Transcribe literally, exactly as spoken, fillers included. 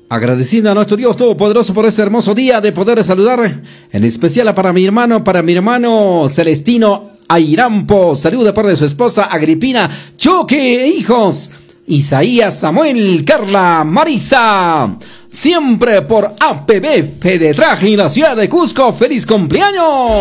Agradeciendo a nuestro Dios Todopoderoso por este hermoso día de poder saludar, en especial para mi hermano, para mi hermano Celestino Airampo. Saludo de parte de su esposa Agripina, Choque, hijos, Isaías, Samuel, Carla, Marisa. Siempre por A P B Fedetraje en la ciudad de Cusco. ¡Feliz cumpleaños!